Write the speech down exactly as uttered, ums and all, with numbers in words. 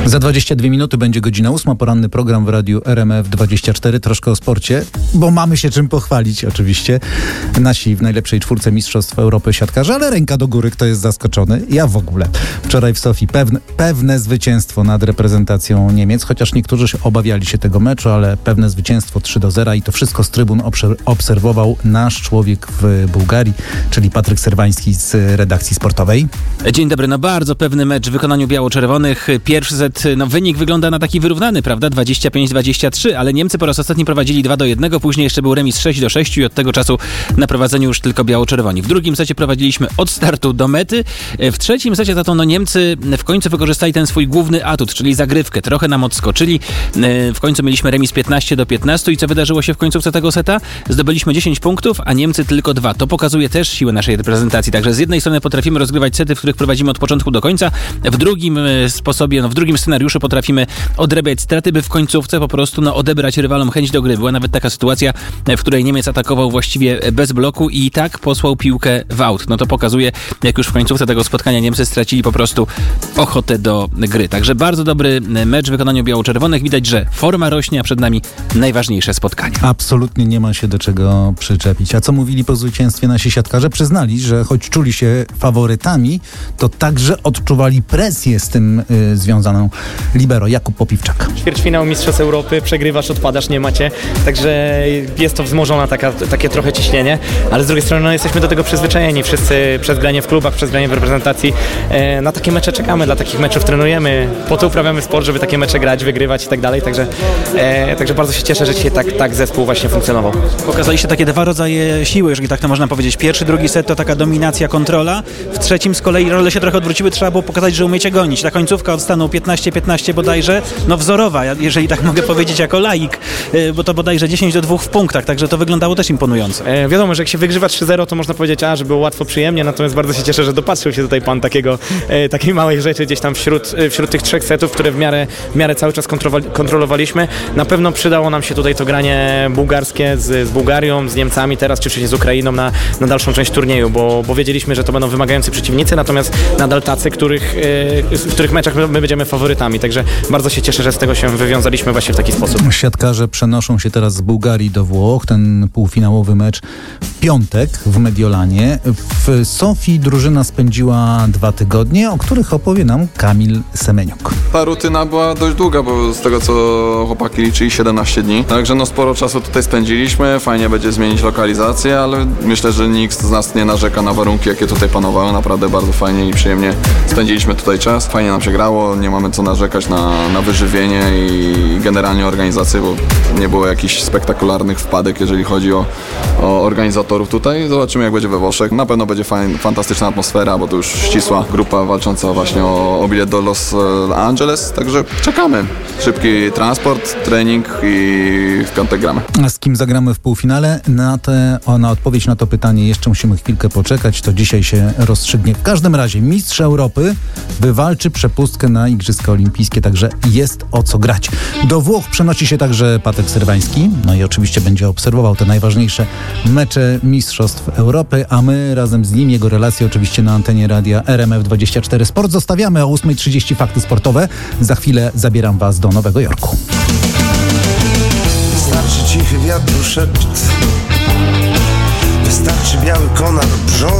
Za dwadzieścia dwie minuty będzie godzina ósma, poranny program w radiu R M F dwadzieścia cztery, troszkę o sporcie, bo mamy się czym pochwalić oczywiście. Nasi w najlepszej czwórce Mistrzostw Europy siatkarze, ale ręka do góry, kto jest zaskoczony? Ja w ogóle. Wczoraj w Sofii pewne, pewne zwycięstwo nad reprezentacją Niemiec, chociaż niektórzy się obawiali się tego meczu, ale pewne zwycięstwo trzy do zera i to wszystko z trybun obserwował nasz człowiek w Bułgarii, czyli Patryk Serwański z redakcji sportowej. Dzień dobry, no bardzo pewny mecz w wykonaniu biało-czerwonych. Pierwszy set, no wynik wygląda na taki wyrównany, prawda? dwadzieścia pięć dwadzieścia trzy, ale Niemcy po raz ostatni prowadzili dwa do jednego, później jeszcze był remis sześć do sześciu i od tego czasu na prowadzeniu już tylko biało-czerwoni. W drugim secie prowadziliśmy od startu do mety. W trzecim secie za to no Niemcy w końcu wykorzystali ten swój główny atut, czyli zagrywkę. Trochę nam odskoczyli. W końcu mieliśmy remis piętnaście do piętnastu i co wydarzyło się w końcówce tego seta? Zdobyliśmy dziesięć punktów, a Niemcy tylko dwa. To pokazuje też siłę naszej reprezentacji. Także z jednej strony potrafimy rozgrywać sety, w których prowadzimy od początku do końca. W drugim sposobie, no w drugim scenariuszu potrafimy odrabiać straty, by w końcówce po prostu no, odebrać rywalom chęć do gry. Była nawet taka sytuacja, w której Niemiec atakował właściwie bez bloku i tak posłał piłkę w aut. No to pokazuje, jak już w końcówce tego spotkania Niemcy stracili po prostu ochotę do gry. Także bardzo dobry mecz w wykonaniu biało-czerwonych. Widać, że forma rośnie, a przed nami najważniejsze spotkanie. Absolutnie nie ma się do czego przyczepić. A co mówili po zwycięstwie nasi siatkarze? Przyznali, że choć czuli się faworytami, to także odczuwali presję z tym y, związaną. Libero Jakub Popiwczak. Ćwierćfinał Mistrzostw Europy, przegrywasz, odpadasz, nie macie. Także jest to wzmożona taka, takie trochę ciśnienie, ale z drugiej strony no, jesteśmy do tego przyzwyczajeni. Wszyscy przez granie w klubach, przez granie w reprezentacji. E, na takie mecze czekamy, dla takich meczów trenujemy. Po to uprawiamy sport, żeby takie mecze grać, wygrywać i tak dalej. Także, e, także bardzo się cieszę, że dzisiaj tak, tak zespół właśnie funkcjonował. Pokazaliście takie dwa rodzaje siły, jeżeli tak to można powiedzieć. Pierwszy, drugi set to taka dominacja, kontrola. W trzecim z kolei role się trochę odwróciły, trzeba było pokazać, że umiecie gonić. Ta końcówka od stanu piętnaście piętnaście bodajże, no wzorowa, jeżeli tak mogę powiedzieć jako laik, bo to bodajże dziesięć do dwóch w punktach, także to wyglądało też imponująco. E, wiadomo, że jak się wygrywa trzy zero, to można powiedzieć, a, że było łatwo, przyjemnie, natomiast bardzo się cieszę, że dopatrzył się tutaj pan takiego, e, takiej małej rzeczy gdzieś tam wśród, wśród tych trzech setów, które w miarę, w miarę cały czas kontrolowaliśmy. Na pewno przydało nam się tutaj to granie bułgarskie z, z Bułgarią, z Niemcami teraz, czy wcześniej z Ukrainą na, na dalszą część turnieju, bo, bo wiedzieliśmy, że to będą wymagający przeciwnicy, natomiast nadal tacy, których, e, w których meczach my, my będziemy faworytami, także bardzo się cieszę, że z tego się wywiązaliśmy właśnie w taki sposób. Siatkarze przenoszą się teraz z Bułgarii do Włoch. Ten półfinałowy mecz w piątek w Mediolanie. W Sofii drużyna spędziła dwa tygodnie, o których opowie nam Kamil Semeniuk. Ta rutyna była dość długa, bo z tego co chłopaki liczyli siedemnaście dni. Także no sporo czasu tutaj spędziliśmy. Fajnie będzie zmienić lokalizację, ale myślę, że nikt z nas nie narzeka na warunki, jakie tutaj panowały. Naprawdę bardzo fajnie i przyjemnie spędziliśmy tutaj czas. Fajnie nam się grało, nie mamy co narzekać na, na wyżywienie i generalnie organizację, bo nie było jakichś spektakularnych wpadek, jeżeli chodzi o, o organizatorów tutaj. Zobaczymy, jak będzie we Włoszech. Na pewno będzie fajn, fantastyczna atmosfera, bo to już ścisła grupa walcząca właśnie o, o bilet do Los Angeles, także czekamy. Szybki transport, trening i w piątek gramy. A z kim zagramy w półfinale? Na, te, na odpowiedź na to pytanie jeszcze musimy chwilkę poczekać, to dzisiaj się rozstrzygnie. W każdym razie mistrz Europy wywalczy przepustkę na Igrzyska Olimpijskie, także jest o co grać. Do Włoch przenosi się także Patryk Serwański, no i oczywiście będzie obserwował te najważniejsze mecze Mistrzostw Europy, a my razem z nim, jego relacje oczywiście na antenie radia R M F dwadzieścia cztery Sport. Zostawiamy o ósma trzydzieści fakty sportowe. Za chwilę zabieram was do Nowego Jorku. Wystarczy cichy wiatru szept, wystarczy biały konar brząz.